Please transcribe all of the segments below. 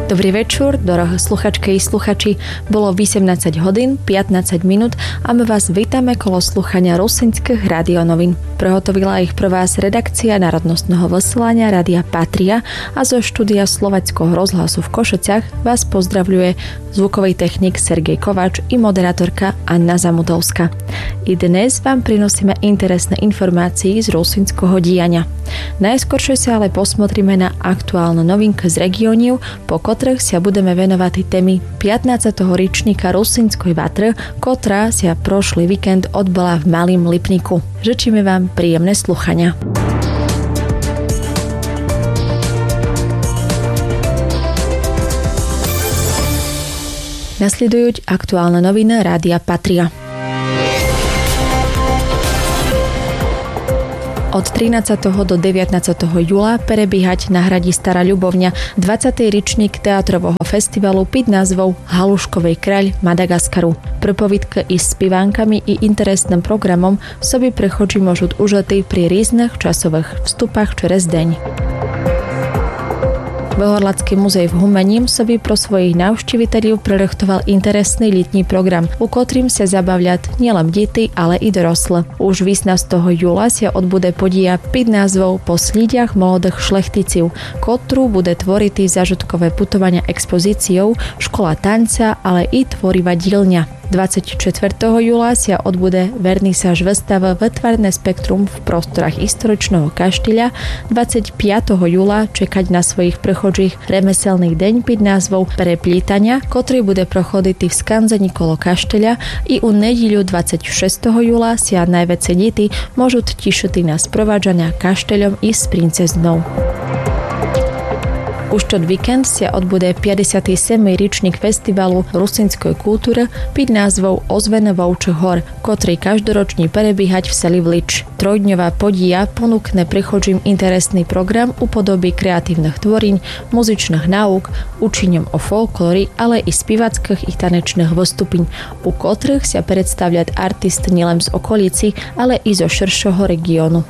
Dobrý večer, drahé sluchačky i sluchači. Bolo 18 hodín, 15 minút a my vás vítame kolo sluchania Rusínskych radionovín. Prehotovila ich pre vás redakcia Národnostného vysielania Rádia Patria a zo štúdia Slovenského rozhlasu v Košiciach vás pozdravľuje zvukový technik Sergej Kovač i moderátorka Anna Zamudovská. I dnes vám prinosíme interesné informácie z rusínskeho diania. Najskôršie sa ale posmotríme na aktuálne novinky z regióniu, po ktorých sa budeme venovať témy 15. ročníka Rusínskej vatre, ktorá sa prošlý víkend odbola v Malým Lipníku. Žečíme vám príjemné sluchania. Nasledujú aktuálne noviny Rádia Patria. Od 13. do 19. júla prebiehať na hradi Stará Ľubovňa 20. ročník teatrového festivalu pod názvou Haluškovej kráľ Madagaskaru. Prepovídky i s spivánkami i interesným programom sobie prechodzi môžu užitý pri rôznych časových vstupách čez deň. Horlacký muzej v Humením sobie pro svojich návšteviteľov prerechtoval interesný letní program, u ktorým sa zabavľať nielen deti, ale i dorosle. Už 18. júla sa odbude podija pod názvou Po slídiach mladých šlechticov, ktorú bude tvoriť zažitkové putovania expozíciou, škola tanca, ale i tvorivá dielňa. 24. júla sa odbude vernisáž výstava Vytvarné spektrum v prostorách historičného kaštieľa. 25. júla čekať na svojich prechodžích remeselných deň pod názvou Preplítania, ktorý bude prochodiť v skanzení kolo kaštieľa, i u nedíľu 26. júla sa najväčšie deti môžu tišiť na sprovádžania kaštieľom i s princeznou. Už tot víkend sa odbude 57. ročník festivalu rusínskej kultúry pod názvou Ozvené Vovčích hor, ktorý každoročne prebiehať v seli Vlič. Trojdňová podija ponúkne prechodžím interesný program u podoby kreatívnych tvoríň, muzičných náuk, učením o folklóri, ale i spivackých i tanečných vystúpení, u ktorých sa predstavľať artist nielen z okolici, ale i zo širšieho regiónu.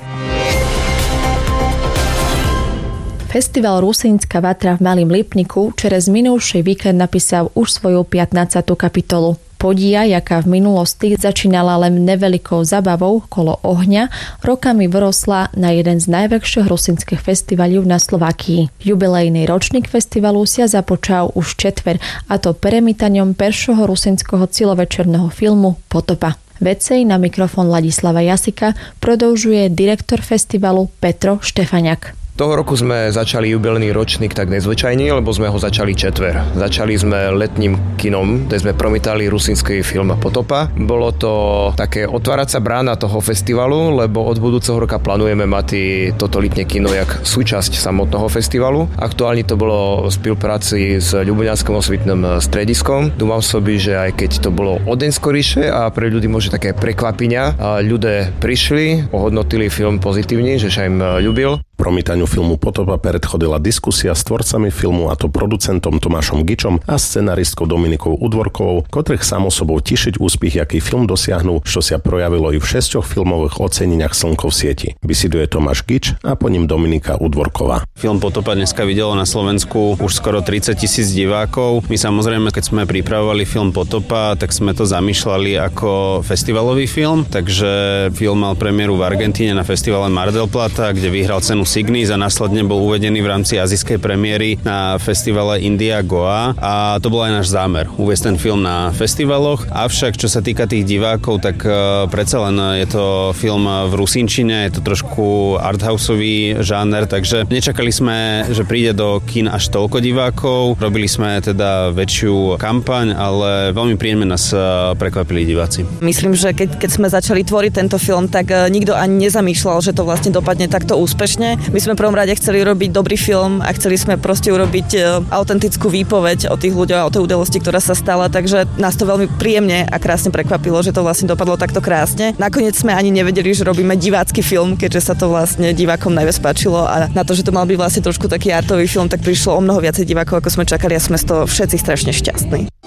Festival Rusínska vatra v Malým Lipníku čerez minulší víkend napísal už svoju 15. kapitolu. Podija, jaká v minulosti začínala len neveľkou zabavou kolo ohňa, rokami vyrosla na jeden z najväčších rusínskych festivalov na Slovákii. Jubilejný ročník festivalu sa započal už četver, a to premietaním prvého rusínskeho celovečerného filmu Potopa. Vecej na mikrofón Ladislava Jasika prodĺžuje direktor festivalu Petro Štefaniak. Toho roku sme začali jubilejný ročník tak nezvyčajne, lebo sme ho začali četver. Začali sme letním kinom, kde sme promítali rusínsky film Potopa. Bolo to také otváracia brána toho festivalu, lebo od budúceho roka plánujeme mať toto letné kino jak súčasť samotného festivalu. Aktuálne to bolo v spolupráci s Ľubuňanským osvetným strediskom. Dúfam sobie, že aj keď to bolo o deň skoršie a pre ľudí môže také prekvapenia, ľudia prišli, ohodnotili film pozitívne, že sa im ľúbil. Promítaniu filmu Potopa predchodila diskusia s tvorcami filmu, a to producentom Tomášom Gičom a scenaristkou Dominikou Udvorkovou, ktorých samo sobou tišiť úspech, aký film dosiahnu, čo sa projavilo i v 6 filmových oceneniach Slnko v sieti. Vysiduje Tomáš Gič a po ním Dominika Udvorková. Film Potopa dneska videlo na Slovensku už skoro 30 000 divákov. My samozrejme, keď sme pripravovali film Potopa, tak sme to zamýšľali ako festivalový film, takže film mal premiéru v Argentíne na festivale Mar del Plata, kde vyhral cenu Signis a následne bol uvedený v rámci azijskej premiéry na festivale India Goa, a to bol aj náš zámer uviesť ten film na festivaloch. Avšak čo sa týka tých divákov, tak predsa len je to film v rusínčine, je to trošku arthouseový žáner, takže nečakali sme, že príde do kín až toľko divákov. Robili sme teda väčšiu kampaň, ale veľmi príjemne nás prekvapili diváci. Myslím, že keď sme začali tvoriť tento film, tak nikto ani nezamýšľal, že to vlastne dopadne takto úspešne. My sme v prvom rade chceli robiť dobrý film a chceli sme proste urobiť autentickú výpoveď o tých ľuďoch a o tej udalosti, ktorá sa stala, takže nás to veľmi príjemne a krásne prekvapilo, že to vlastne dopadlo takto krásne. Nakoniec sme ani nevedeli, že robíme divácky film, keďže sa to vlastne divákom najviac páčilo, a na to, že to mal byť vlastne trošku taký artový film, tak prišlo o mnoho viacej divákov, ako sme čakali, a sme z toho všetci strašne šťastní.